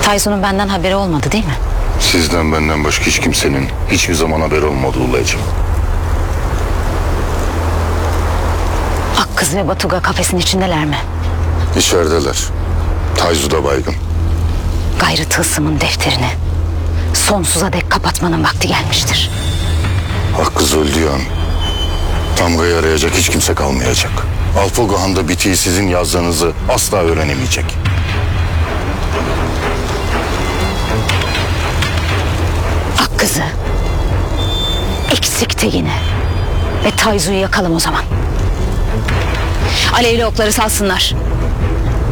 Tayzu'nun benden haberi olmadı değil mi? Sizden benden başka hiç kimsenin hiçbir zaman haberi olmadı Ulaycığım. Akkız ve Batuga kafesin içindeler mi? İçerideler. Tayzu da baygın. Gayrı tılsımın defterini sonsuza dek kapatmanın vakti gelmiştir. Hakkız öldüğü an damgayı arayacak hiç kimse kalmayacak. Alpagohan'da bitiği sizin yazdığınızı asla öğrenemeyecek. Akkız'ı, eksik yine ve Tayzu'yu yakalım o zaman. Alevli okları salsınlar.